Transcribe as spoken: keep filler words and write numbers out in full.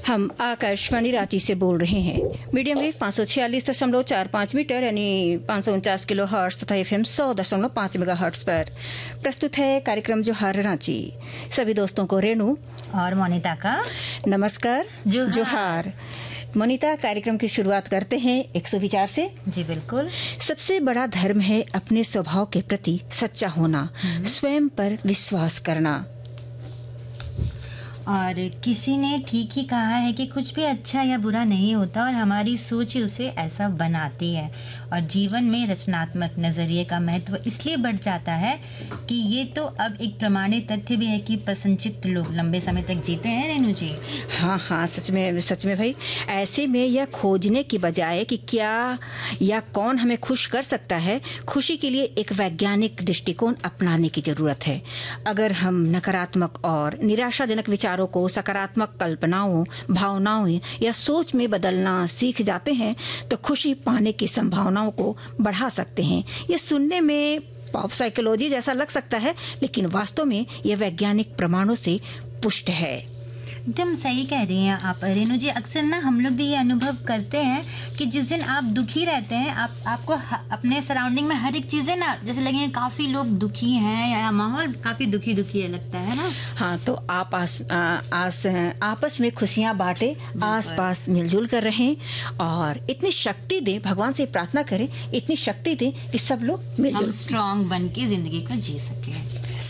हम आकाशवाणी रांची से बोल रहे हैं। मीडियम वेव पाँच सौ छियालीस दशमलव चार पाँच मीटर यानी पाँच सौ उनचास किलो हर्ट्ज तथा एफ एम सौ दशमलव पाँच मेगा हर्ट्ज पर प्रस्तुत है कार्यक्रम जोहार रांची। सभी दोस्तों को रेणु और मोनिता का नमस्कार। जोहार। जोहार। मोनिता, कार्यक्रम की शुरुआत करते हैं एक सुविचार से। जी बिल्कुल। सबसे बड़ा धर्म है अपने स्वभाव के प्रति सच्चा होना, स्वयं पर विश्वास करना। और किसी ने ठीक ही कहा है कि कुछ भी अच्छा या बुरा नहीं होता और हमारी सोच ही उसे ऐसा बनाती है। और जीवन में रचनात्मक नज़रिए का महत्व इसलिए बढ़ जाता है कि ये तो अब एक प्रमाणित तथ्य भी है कि प्रसन्नचित्त लोग लंबे समय तक जीते हैं। रेणु जी, हाँ हाँ, सच में सच में भाई। ऐसे में यह खोजने की बजाय कि क्या या कौन हमें खुश कर सकता है, खुशी के लिए एक वैज्ञानिक दृष्टिकोण अपनाने की जरूरत है। अगर हम नकारात्मक और निराशाजनक विचारों को सकारात्मक कल्पनाओं, भावनाओं या सोच में बदलना सीख जाते हैं तो खुशी पाने की संभावनाओं को बढ़ा सकते हैं। ये सुनने में पॉप साइकोलॉजी जैसा लग सकता है, लेकिन वास्तव में यह वैज्ञानिक प्रमाणों से पुष्ट है। एकदम सही कह रही हैं आप रेणु जी। अक्सर ना हम लोग भी ये अनुभव करते हैं कि जिस दिन आप दुखी रहते हैं, आप आपको ह, अपने सराउंडिंग में हर एक चीज़ें ना जैसे लगेंगे काफ़ी लोग दुखी हैं या माहौल काफ़ी दुखी दुखी लगता है ना। हाँ, तो आप आस, आ, आस, आपस में खुशियाँ बांटे, आस पास मिलजुल कर रहें और इतनी शक्ति दें, भगवान से प्रार्थना करें, इतनी शक्ति दें कि सब लोग मिलजुल हम स्ट्रांग बन के ज़िंदगी को जी सकें।